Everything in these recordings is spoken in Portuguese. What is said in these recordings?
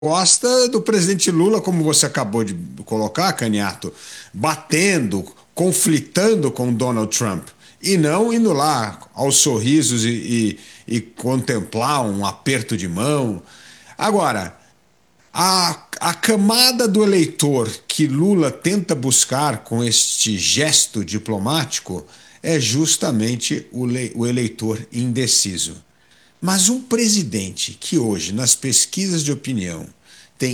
Gosta do presidente Lula, como você acabou de colocar, Caniato, batendo, conflitando com Donald Trump, e não indo lá aos sorrisos e contemplar um aperto de mão. Agora, a camada do eleitor que Lula tenta buscar com este gesto diplomático é justamente o eleitor indeciso. Mas um presidente que hoje, nas pesquisas de opinião, tem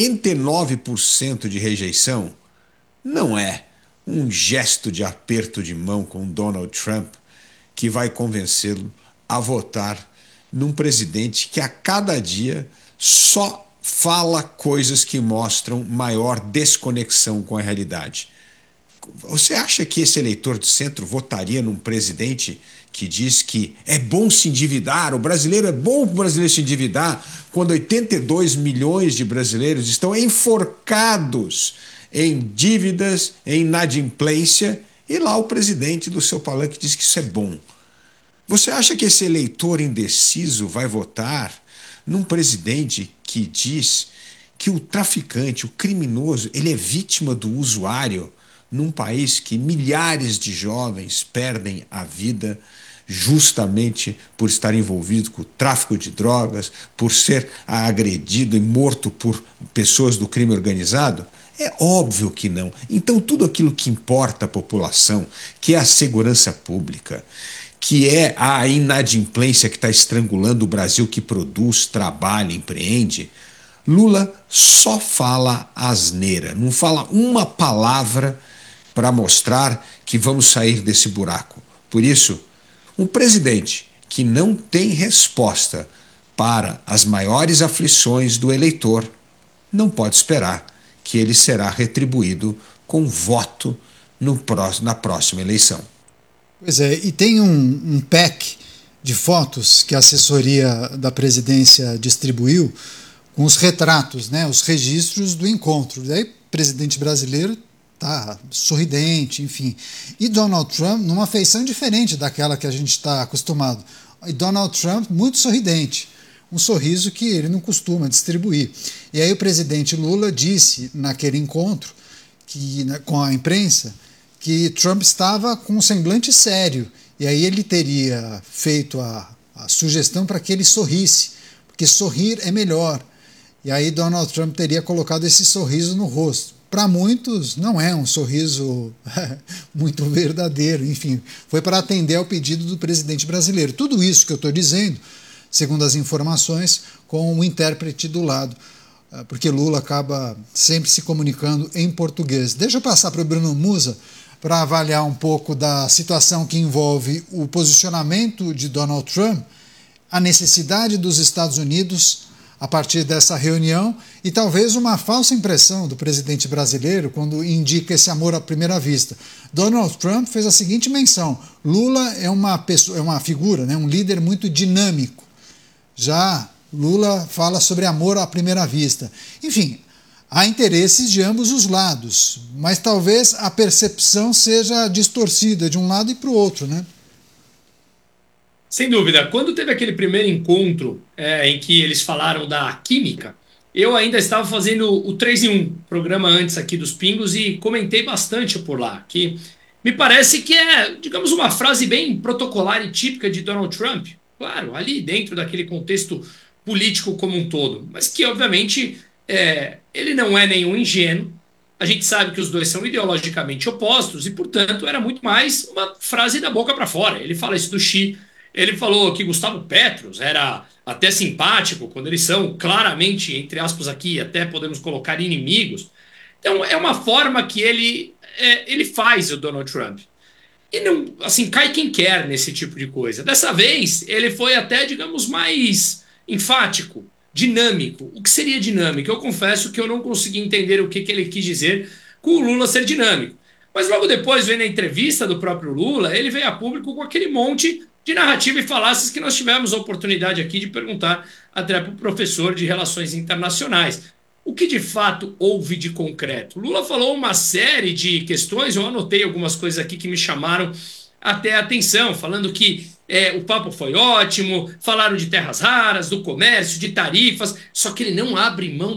49% de rejeição, não é um gesto de aperto de mão com Donald Trump que vai convencê-lo a votar num presidente que a cada dia só fala coisas que mostram maior desconexão com a realidade. Você acha que esse eleitor de centro votaria num presidente que diz que é bom se endividar, o brasileiro é bom o brasileiro se endividar, quando 82 milhões de brasileiros estão enforcados em dívidas, em inadimplência, e lá o presidente do seu palanque diz que isso é bom? Você acha que esse eleitor indeciso vai votar num presidente que diz que o traficante, o criminoso, ele é vítima do usuário num país que milhares de jovens perdem a vida justamente por estar envolvido com o tráfico de drogas, por ser agredido e morto por pessoas do crime organizado? É óbvio que não. Então, tudo aquilo que importa à população, que é a segurança pública, que é a inadimplência que está estrangulando o Brasil, que produz, trabalha, empreende, Lula só fala asneira, não fala uma palavra para mostrar que vamos sair desse buraco. Por isso, um presidente que não tem resposta para as maiores aflições do eleitor não pode esperar que ele será retribuído com voto na próxima eleição. Pois é, e tem um pack de fotos que a assessoria da presidência distribuiu com os retratos, né, os registros do encontro. Daí, o presidente brasileiro tá sorridente, enfim. E Donald Trump numa feição diferente daquela que a gente está acostumado. E Donald Trump muito sorridente, um sorriso que ele não costuma distribuir. E aí o presidente Lula disse naquele encontro com a imprensa que Trump estava com um semblante sério, e aí ele teria feito a sugestão para que ele sorrisse, porque sorrir é melhor. E aí Donald Trump teria colocado esse sorriso no rosto. Para muitos não é um sorriso muito verdadeiro, enfim, foi para atender ao pedido do presidente brasileiro. Tudo isso que eu estou dizendo, segundo as informações, com o intérprete do lado, porque Lula acaba sempre se comunicando em português. Deixa eu passar para o Bruno Musa para avaliar um pouco da situação que envolve o posicionamento de Donald Trump, a necessidade dos Estados Unidos a partir dessa reunião e talvez uma falsa impressão do presidente brasileiro quando indica esse amor à primeira vista. Donald Trump fez a seguinte menção: Lula é uma pessoa, é uma figura, né, um líder muito dinâmico. Já Lula fala sobre amor à primeira vista. Enfim, há interesses de ambos os lados, mas talvez a percepção seja distorcida de um lado e para o outro, né? Sem dúvida. Quando teve aquele primeiro encontro em que eles falaram da química, eu ainda estava fazendo o 3 em 1, programa antes aqui dos Pingos, e comentei bastante por lá, que me parece que é, digamos, uma frase bem protocolar e típica de Donald Trump. Claro, ali dentro daquele contexto político como um todo, mas que, obviamente, ele não é nenhum ingênuo. A gente sabe que os dois são ideologicamente opostos e, portanto, era muito mais uma frase da boca para fora. Ele fala isso do Xi. Ele falou que Gustavo Petros era até simpático, quando eles são claramente, entre aspas aqui, até podemos colocar inimigos. Então, é uma forma que ele faz, o Donald Trump. E não, assim, cai quem quer nesse tipo de coisa. Dessa vez, ele foi até, digamos, mais enfático, dinâmico. O que seria dinâmico? Eu confesso que eu não consegui entender o que ele quis dizer com o Lula ser dinâmico. Mas logo depois, vendo a entrevista do próprio Lula, ele veio a público com aquele monte de narrativa e falácias que nós tivemos a oportunidade aqui de perguntar até para o professor de Relações Internacionais. O que de fato houve de concreto? Lula falou uma série de questões, eu anotei algumas coisas aqui que me chamaram até a atenção, falando que o papo foi ótimo, falaram de terras raras, do comércio, de tarifas, só que ele não abre mão